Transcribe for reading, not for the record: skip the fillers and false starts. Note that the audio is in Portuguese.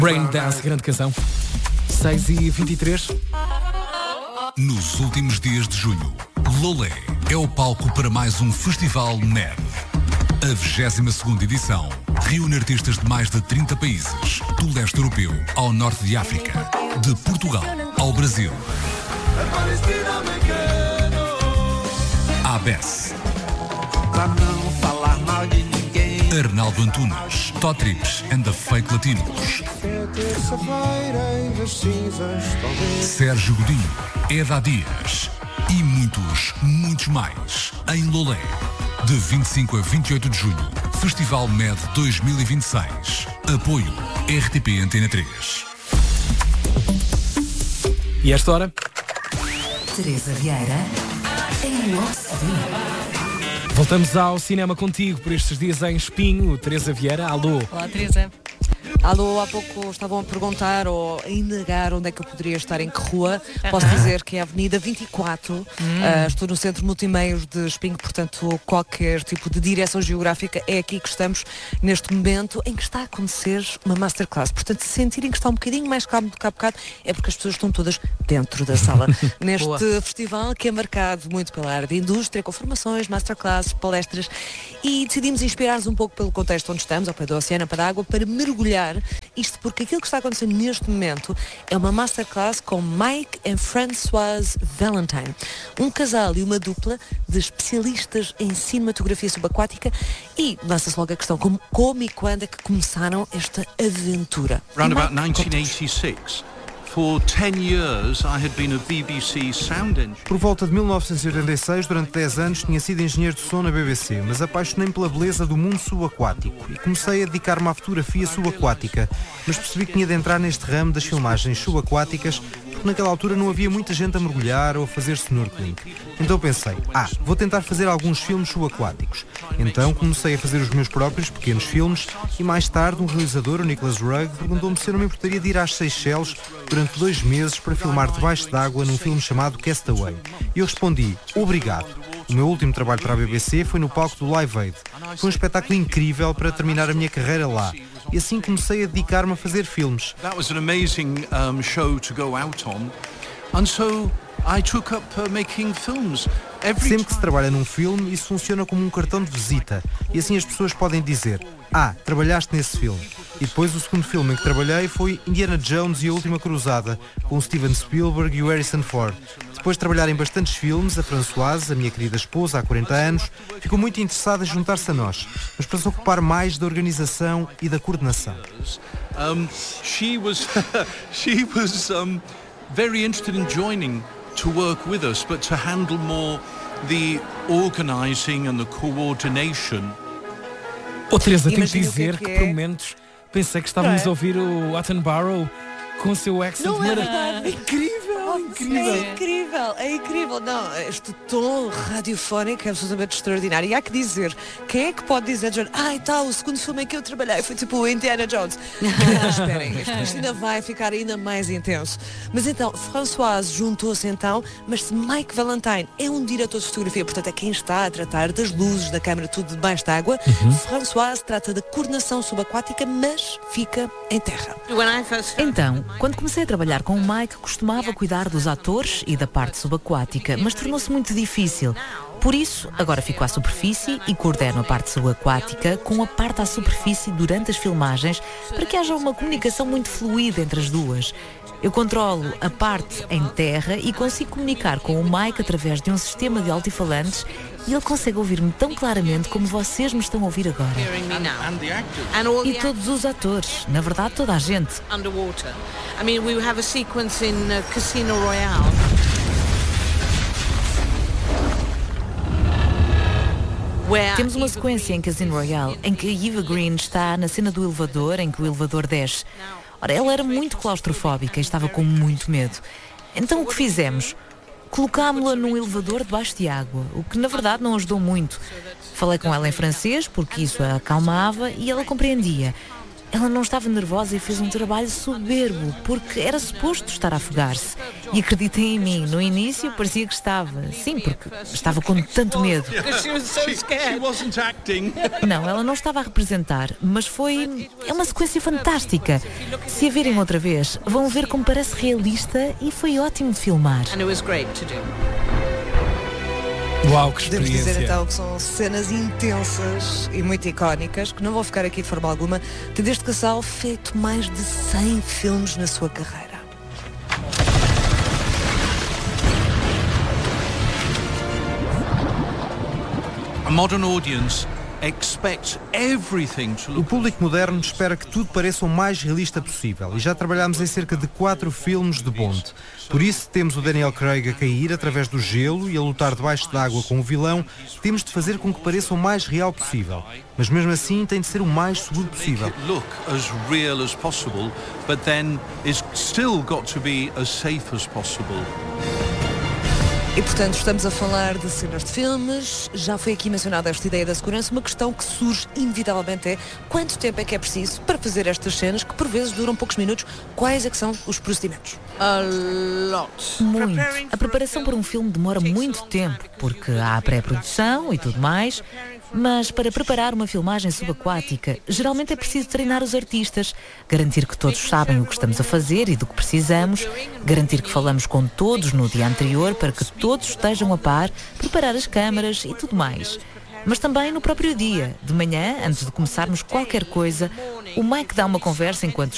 Brain Dance, grande canção. 6h23. Nos últimos dias de julho, Lolé é o palco para mais um festival NED. A 22ª edição reúne artistas de mais de 30 países, do leste europeu ao norte de África, de Portugal ao Brasil. ABES, Arnaldo Antunes, Totrips and the Fake Latinos, Sérgio Godinho, Eda Dias e muitos mais em Lolé. De 25 a 28 de julho, Festival MED 2026. Apoio RTP Antena 3. E esta hora? Teresa Vieira em Oxford. Voltamos ao cinema contigo por estes dias em Espinho. Teresa Vieira, alô. Olá, Teresa. Alô, há pouco estavam a perguntar ou a indagar onde é que eu poderia estar, em que rua. Posso dizer que é a Avenida 24. Estou no Centro Multimeios de Espinho, portanto, qualquer tipo de direção geográfica é aqui que estamos neste momento em que está a acontecer uma masterclass. Portanto, se sentirem que está um bocadinho mais calmo do que há bocado, é porque as pessoas estão todas dentro da sala. Neste festival que é marcado muito pela área de indústria, com formações, masterclasses, palestras, e decidimos inspirar-nos um pouco pelo contexto onde estamos, ao pé do oceano, para a água, para mergulhar. Isto porque aquilo que está acontecendo neste momento é uma masterclass com Mike e Françoise Valentine, um casal e uma dupla de especialistas em cinematografia subaquática, e lança-se logo a questão como e quando é que começaram esta aventura. Around about 1986. For 10 years, I had been a BBC sound engineer. Por volta de 1986, durante 10 anos, tinha sido engenheiro de som na BBC, mas apaixonei-me pela beleza do mundo subaquático e comecei a dedicar-me à fotografia subaquática, mas percebi que tinha de entrar neste ramo das filmagens subaquáticas, porque naquela altura não havia muita gente a mergulhar ou a fazer snorkeling. Então pensei, vou tentar fazer alguns filmes subaquáticos. Então comecei a fazer os meus próprios pequenos filmes e mais tarde um realizador, o Nicholas Rugg, perguntou-me se eu não me importaria de ir às Seychelles durante 2 meses para filmar debaixo d'água num filme chamado Castaway. E eu respondi, obrigado. O meu último trabalho para a BBC foi no palco do Live Aid. Foi um espetáculo incrível para terminar a minha carreira lá. E assim comecei a dedicar-me a fazer filmes. That was an amazing show to go out on. And so I took up making films. Sempre que se trabalha num filme, isso funciona como um cartão de visita. E assim as pessoas podem dizer, trabalhaste nesse filme. E depois o segundo filme em que trabalhei foi Indiana Jones e a Última Cruzada, com o Steven Spielberg e o Harrison Ford. Depois de trabalhar em bastantes filmes, a Françoise, a minha querida esposa, há 40 anos, ficou muito interessada em juntar-se a nós, mas para se ocupar mais da organização e da coordenação. She was very interested in joining to work with us, but to handle more the organising and the coordination. Teresa, tenho que dizer que por momentos pensei que estávamos a ouvir o Attenborough com o seu accent. Não é verdade. É incrível. É incrível. Não, este tom radiofónico é absolutamente extraordinário. E há que dizer, quem é que pode dizer, o segundo filme em que eu trabalhei foi tipo o Indiana Jones. Esperem, isto ainda vai ficar ainda mais intenso. Mas então, Françoise juntou-se então, mas Mike Valentine é um diretor de fotografia, portanto é quem está a tratar das luzes, da câmara, tudo debaixo de água. Françoise trata da coordenação subaquática, mas fica em terra. Então, quando comecei a trabalhar com o Mike, costumava cuidar dos atores e da parte subaquática, mas tornou-se muito difícil. Por isso, agora fico à superfície e coordeno a parte subaquática com a parte à superfície durante as filmagens, para que haja uma comunicação muito fluida entre as duas. Eu controlo a parte em terra e consigo comunicar com o Mike através de um sistema de altifalantes, e ele consegue ouvir-me tão claramente como vocês me estão a ouvir agora. E todos os atores, na verdade toda a gente. We have a sequence in Casino Royale. Temos uma sequência em Casino Royale em que a Eva Green está na cena do elevador, em que o elevador desce. Ora, ela era muito claustrofóbica e estava com muito medo. Então o que fizemos? Colocámo-la num elevador debaixo de água, o que na verdade não ajudou muito. Falei com ela em francês, porque isso a acalmava e ela compreendia. Ela não estava nervosa e fez um trabalho soberbo, porque era suposto estar a afogar-se. E acreditem em mim, no início parecia que estava. Sim, porque estava com tanto medo. She wasn't acting. Não, ela não estava a representar, mas é uma sequência fantástica. Se a verem outra vez, vão ver como parece realista e foi ótimo de filmar. And it was great to do. Uau, que Podemos dizer experiência. então que são cenas intensas e muito icónicas, que não vão ficar aqui de forma alguma, tendo este casal feito mais de 100 filmes na sua carreira. A modern audience expects everything to O look. público moderno espera que tudo pareça o mais realista possível e já trabalhámos em cerca de 4 filmes de Bond. Por isso temos o Daniel Craig a cair através do gelo e a lutar debaixo d'água com o vilão. Temos de fazer com que pareça o mais real possível. Mas mesmo assim tem de ser o mais seguro possível. Make it look as real as possible, but then it's still got to be as safe as possible. E, portanto, estamos a falar de cenas de filmes. Já foi aqui mencionada esta ideia da segurança. Uma questão que surge inevitavelmente é quanto tempo é que é preciso para fazer estas cenas, que por vezes duram poucos minutos. Quais é que são os procedimentos? A lot. Muito. A preparação para um filme demora muito tempo, porque há a pré-produção e tudo mais. Mas para preparar uma filmagem subaquática, geralmente é preciso treinar os artistas, garantir que todos sabem o que estamos a fazer e do que precisamos, garantir que falamos com todos no dia anterior para que todos estejam a par, preparar as câmaras e tudo mais. Mas também no próprio dia, de manhã, antes de começarmos qualquer coisa, o Mike dá uma conversa enquanto